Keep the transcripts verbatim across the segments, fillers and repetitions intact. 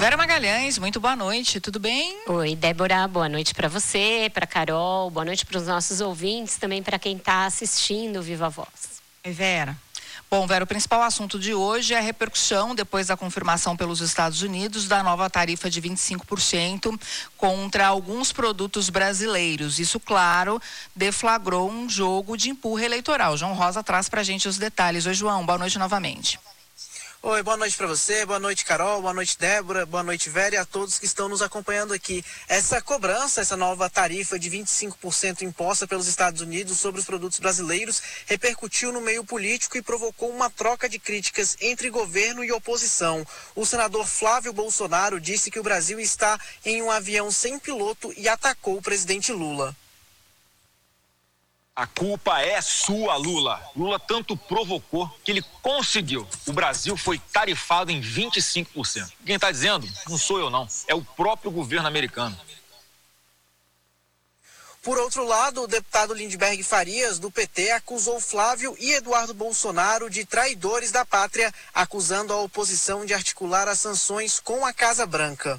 Vera Magalhães, muito boa noite, tudo bem? Oi, Débora, boa noite para você, para Carol, boa noite para os nossos ouvintes, também para quem está assistindo Viva Voz. Oi, Vera. Bom, Vera, o principal assunto de hoje é a repercussão, depois da confirmação pelos Estados Unidos, da nova tarifa de vinte e cinco por cento contra alguns produtos brasileiros. Isso, claro, deflagrou um jogo de empurra eleitoral. João Rosa traz pra gente os detalhes. Oi, João, boa noite novamente. Oi, boa noite para você, boa noite Carol, boa noite Débora, boa noite Vera e a todos que estão nos acompanhando aqui. Essa cobrança, essa nova tarifa de vinte e cinco por cento imposta pelos Estados Unidos sobre os produtos brasileiros repercutiu no meio político e provocou uma troca de críticas entre governo e oposição. O senador Flávio Bolsonaro disse que o Brasil está em um avião sem piloto e atacou o presidente Lula. A culpa é sua, Lula. Lula tanto provocou que ele conseguiu. O Brasil foi tarifado em vinte e cinco por cento. Quem está dizendo não sou eu, não. É o próprio governo americano. Por outro lado, o deputado Lindbergh Farias, do P T, acusou Flávio e Eduardo Bolsonaro de traidores da pátria, acusando a oposição de articular as sanções com a Casa Branca.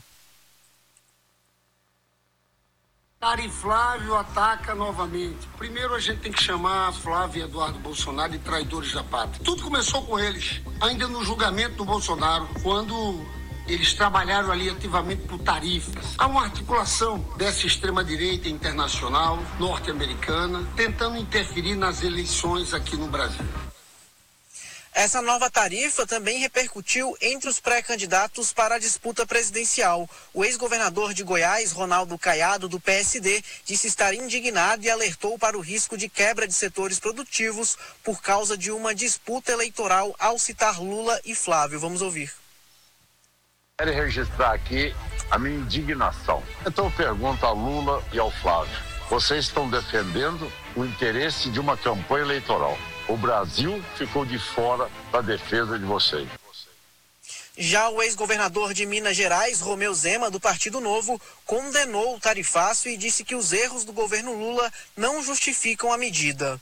Ari Flávio ataca novamente. Primeiro a gente tem que chamar Flávio e Eduardo Bolsonaro de traidores da pátria. Tudo começou com eles, ainda no julgamento do Bolsonaro, quando eles trabalharam ali ativamente por tarifas. Há uma articulação dessa extrema-direita internacional, norte-americana, tentando interferir nas eleições aqui no Brasil. Essa nova tarifa também repercutiu entre os pré-candidatos para a disputa presidencial. O ex-governador de Goiás, Ronaldo Caiado, do P S D, disse estar indignado e alertou para o risco de quebra de setores produtivos por causa de uma disputa eleitoral ao citar Lula e Flávio. Vamos ouvir. Quero registrar aqui a minha indignação. Então eu pergunto a Lula e ao Flávio: vocês estão defendendo o interesse de uma campanha eleitoral. O Brasil ficou de fora da defesa de vocês. Já o ex-governador de Minas Gerais, Romeu Zema, do Partido Novo, condenou o tarifaço e disse que os erros do governo Lula não justificam a medida.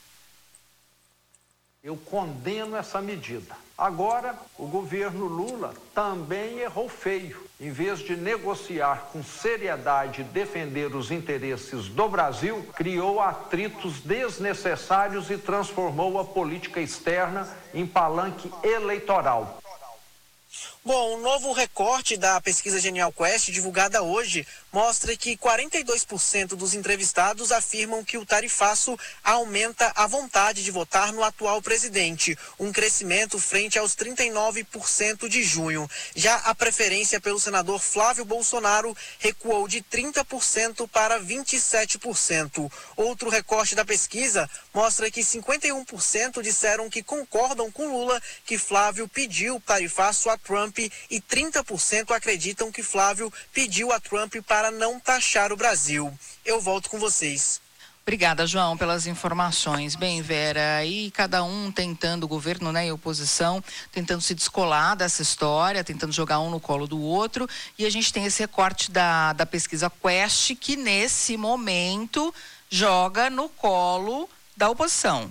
Eu condeno essa medida. Agora, o governo Lula também errou feio. Em vez de negociar com seriedade e defender os interesses do Brasil, criou atritos desnecessários e transformou a política externa em palanque eleitoral. Bom, um novo recorte da pesquisa Genial Quest, divulgada hoje, mostra que quarenta e dois por cento dos entrevistados afirmam que o tarifaço aumenta a vontade de votar no atual presidente, um crescimento frente aos trinta e nove por cento de junho. Já a preferência pelo senador Flávio Bolsonaro recuou de trinta por cento para vinte e sete por cento. Outro recorte da pesquisa mostra que cinquenta e um por cento disseram que concordam com Lula que Flávio pediu tarifaço a Trump e trinta por cento acreditam que Flávio pediu a Trump para não taxar o Brasil. Eu volto com vocês. Obrigada, João, pelas informações. Bem, Vera, aí cada um tentando, o governo, né, e a oposição, tentando se descolar dessa história, tentando jogar um no colo do outro, e a gente tem esse recorte da, da pesquisa Quest, que nesse momento joga no colo da oposição.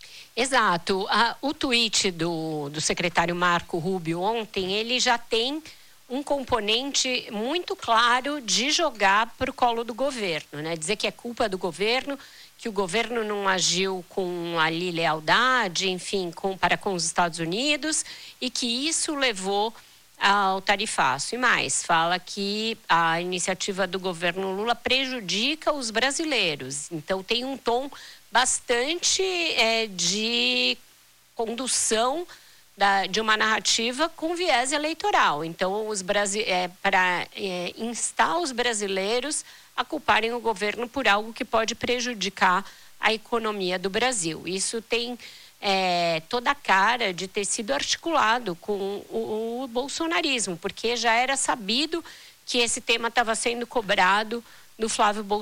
Exato. Ah, o tweet do, do secretário Marco Rubio ontem, ele já tem um componente muito claro de jogar para o colo do governo, né? Dizer que é culpa do governo, que o governo não agiu com ali lealdade, enfim, com, para com os Estados Unidos, e que isso levou ao tarifaço. E mais, fala que a iniciativa do governo Lula prejudica os brasileiros. Então tem um tom bastante é, de condução da, de uma narrativa com viés eleitoral. Então, os brasi- é, para é, instar os brasileiros a culparem o governo por algo que pode prejudicar a economia do Brasil. Isso tem é, toda a cara de ter sido articulado com o, o bolsonarismo, porque já era sabido que esse tema estava sendo cobrado do Flávio Bolsonaro.